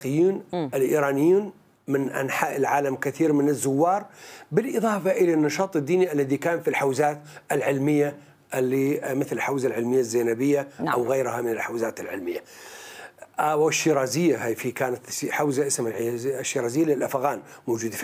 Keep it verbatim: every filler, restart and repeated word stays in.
الإيرانيون من أنحاء العالم كثير من الزوار، بالإضافة إلى النشاط الديني الذي كان في الحوزات العلمية اللي مثل الحوزة العلمية الزينبية نعم. أو غيرها من الحوزات العلمية. والشيرازية هي في كانت حوزة اسمها الشيرازية للأفغان موجودة في